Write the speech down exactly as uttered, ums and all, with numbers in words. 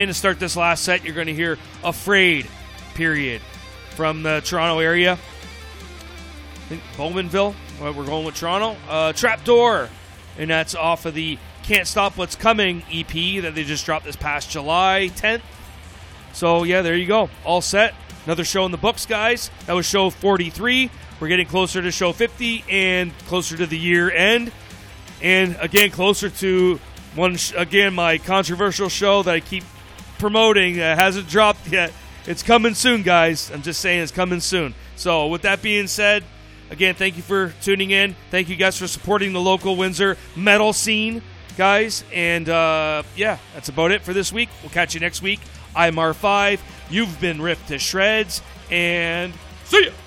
And to start this last set, you're going to hear Afraid, period, from the Toronto area. I think Bowmanville, well, we're going with Toronto. Uh, Trapdoor, and that's off of the Can't Stop What's Coming E P that they just dropped this past July tenth. So, yeah, there you go. All set. Another show in the books, guys. That was show forty-three. We're getting closer to show fifty and closer to the year end. And, again, closer to, one sh- again, my controversial show that I keep promoting that hasn't dropped yet. It's coming soon, guys. I'm just saying it's coming soon. So with that being said, again, thank you for tuning in. Thank you guys for supporting the local Windsor metal scene, guys. And uh, yeah, that's about it for this week. We'll catch you next week. I'm R five. You've been ripped to shreds, and see ya.